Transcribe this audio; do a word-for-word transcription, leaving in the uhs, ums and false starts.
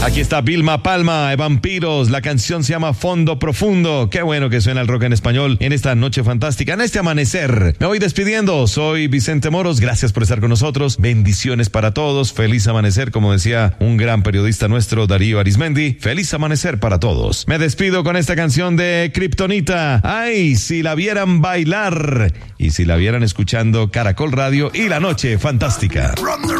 Aquí está Vilma Palma, de Vampiros. La canción se llama Fondo Profundo. Qué bueno que suena el rock en español en esta noche fantástica, en este amanecer. Me voy despidiendo. Soy Vicente Moros. Gracias por estar con nosotros. Bendiciones para todos. Feliz amanecer, como decía un gran periodista nuestro, Darío Arismendi. Feliz amanecer para todos. Me despido con esta canción de Kryptonita. Ay, si la vieran bailar y si la vieran escuchando Caracol Radio y La Noche Fantástica.